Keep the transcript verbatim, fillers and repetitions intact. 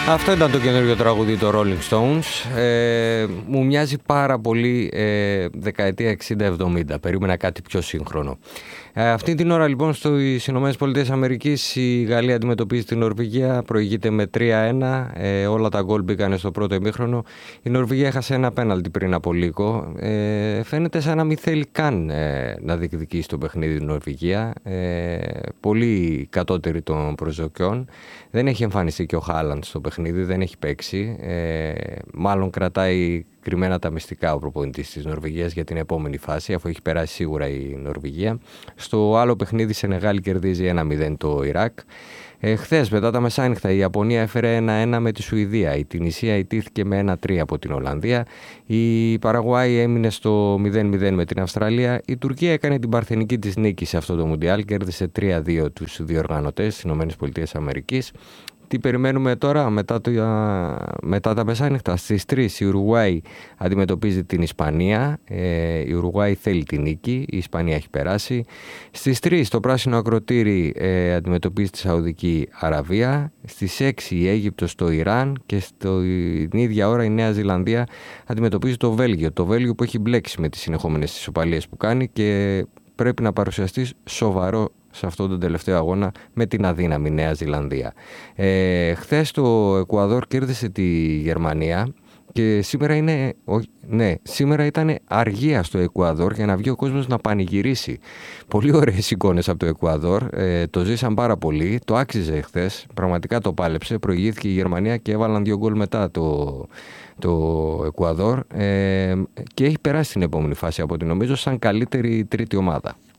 Αυτό ήταν το καινούριο τραγούδι των Rolling Stones. Ε, μου μοιάζει πάρα πολύ ε, δεκαετία εξήντα εβδομήντα. Περίμενα κάτι πιο σύγχρονο. Ε, αυτή την ώρα λοιπόν στις ΗΠΑ η Γαλλία αντιμετωπίζει την Νορβηγία, προηγείται με τρία ένα. Ε, όλα τα γκολ μπήκαν στο πρώτο ημίχρονο. Η Νορβηγία έχασε ένα πέναλτι πριν από λίγο. Ε, φαίνεται σαν να μην θέλει καν ε, να διεκδικήσει το παιχνίδι η Νορβηγία. Ε, πολύ κατώτερη των προσδοκιών. Δεν έχει εμφανιστεί και ο Χάλαντ στο παιχνίδι, δεν έχει παίξει. Ε, μάλλον κρατάει κρυμμένα τα μυστικά ο προπονητής της Νορβηγίας για την επόμενη φάση, αφού έχει περάσει σίγουρα η Νορβηγία. Στο άλλο παιχνίδι, η Σενεγάλη κερδίζει ένα μηδέν το Ιράκ. Ε, χθες, μετά τα μεσάνυχτα, η Ιαπωνία έφερε ένα ένα με τη Σουηδία. Η Τινησία ιτήθηκε με ένα τρία από την Ολλανδία. Η Παραγουάη έμεινε στο μηδέν μηδέν με την Αυστραλία. Η Τουρκία έκανε την παρθενική της νίκη σε αυτό το Μουντιάλ. Κέρδισε τρία δύο τους διοργανωτές στις ΗΠΑ. Τι περιμένουμε τώρα μετά, το, μετά τα μεσάνυχτα? Στις τρεις η Ουρουγουάη αντιμετωπίζει την Ισπανία. Ε, η Ουρουγουάη θέλει την νίκη, η Ισπανία έχει περάσει. Στις τρεις το πράσινο ακροτήρι ε, αντιμετωπίζει τη Σαουδική Αραβία. Στις έξι η Αίγυπτος το Ιράν και στην ίδια ώρα η Νέα Ζηλανδία αντιμετωπίζει το Βέλγιο. Το Βέλγιο που έχει μπλέξει με τις συνεχόμενες ισοπαλίες που κάνει και πρέπει να παρουσιαστεί σοβαρό σε αυτόν τον τελευταίο αγώνα με την αδύναμη Νέα Ζηλανδία. Ε, χθες το Εκουαδόρ κέρδισε τη Γερμανία και σήμερα είναι, ναι, σήμερα ήταν αργία στο Εκουαδόρ για να βγει ο κόσμος να πανηγυρίσει. Πολύ ωραίες εικόνες από το Εκουαδόρ, ε, το ζήσαν πάρα πολύ, το άξιζε χθες, πραγματικά το πάλεψε, προηγήθηκε η Γερμανία και έβαλαν δύο γκολ μετά το, το Εκουαδόρ ε, και έχει περάσει την επόμενη φάση από ό,τι νομίζω σαν καλύτερη τρίτη ομάδα.